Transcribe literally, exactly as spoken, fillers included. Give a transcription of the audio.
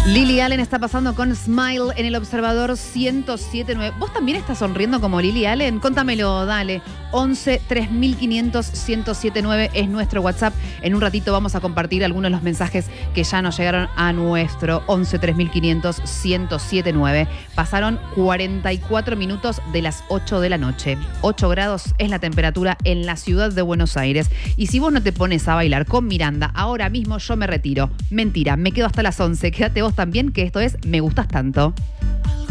Lily Allen está pasando con Smile en el Observador ciento siete punto nueve. ¿Vos también estás sonriendo como Lily Allen? Contámelo, dale. once tres mil quinientos ciento setenta y nueve es nuestro WhatsApp. En un ratito vamos a compartir algunos de los mensajes que ya nos llegaron a nuestro once tres mil quinientos ciento setenta y nueve. Pasaron cuarenta y cuatro minutos de las ocho de la noche. ocho grados es la temperatura en la ciudad de Buenos Aires. Y si vos no te pones a bailar con Miranda, ahora mismo yo me retiro. Mentira, me quedo hasta las once. Quédate vos también, que esto es Me Gustas Tanto.